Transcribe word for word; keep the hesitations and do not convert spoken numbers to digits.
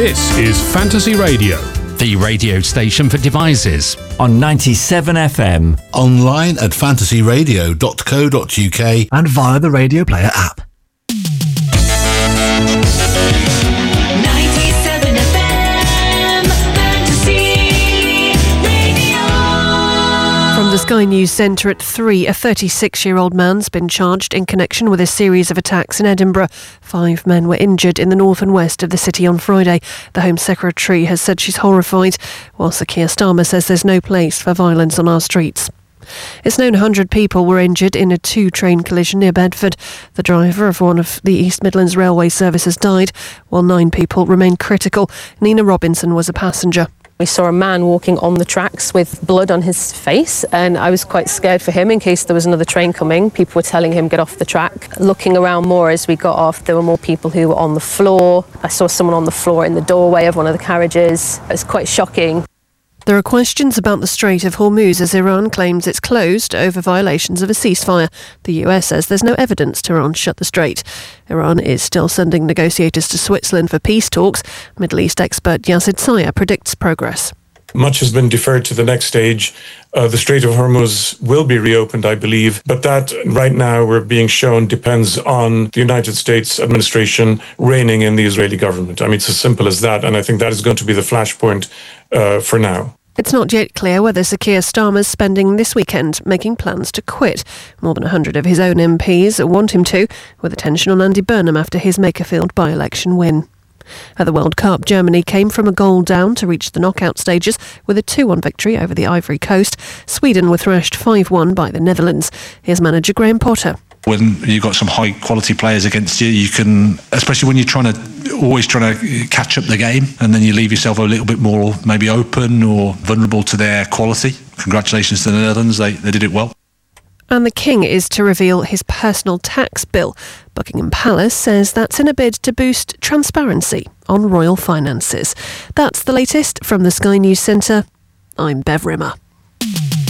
This is Fantasy Radio, the radio station for devices. On ninety-seven F M. Online at fantasy radio dot co dot uk. And via the Radio Player app. ninety-seven F M, Fantasy Radio. From the Sky News Centre at three, a thirty-six-year-old man's been charged in connection with a series of attacks in Edinburgh. Five men were injured in the north and west of the city on Friday. The Home Secretary has said she's horrified, whilst Sir Keir Starmer says there's no place for violence on our streets. It's known one hundred people were injured in a two-train collision near Bedford. The driver of one of the East Midlands Railway services died, while nine people remain critical. Nina Robinson was a passenger. We saw a man walking on the tracks with blood on his face, and I was quite scared for him in case there was another train coming. People were telling him get off the track. Looking around more as we got off, there were more people who were on the floor. I saw someone on the floor in the doorway of one of the carriages. It was quite shocking. There are questions about the Strait of Hormuz as Iran claims it's closed over violations of a ceasefire. The U S says there's no evidence Tehran shut the strait. Iran is still sending negotiators to Switzerland for peace talks. Middle East expert Yazid Saya predicts progress. Much has been deferred to the next stage. Uh, the Strait of Hormuz will be reopened, I believe, but that right now we're being shown depends on the United States administration reigning in the Israeli government. I mean, it's as simple as that, and I think that is going to be the flashpoint uh, for now. It's not yet clear whether Sir Keir Starmer's spending this weekend making plans to quit. More than one hundred of his own M Ps want him to, with attention on Andy Burnham after his Makerfield by-election win. At the World Cup, Germany came from a goal down to reach the knockout stages with a two one victory over the Ivory Coast. Sweden were thrashed five one by the Netherlands. Here's manager Graham Potter. When you've got some high quality players against you, you can, especially when you're trying to, always trying to catch up the game, and then you leave yourself a little bit more maybe open or vulnerable to their quality. Congratulations to the Netherlands, they, they did it well. And the King is to reveal his personal tax bill. Buckingham Palace says that's in a bid to boost transparency on royal finances. That's the latest from the Sky News Centre. I'm Bev Rimmer.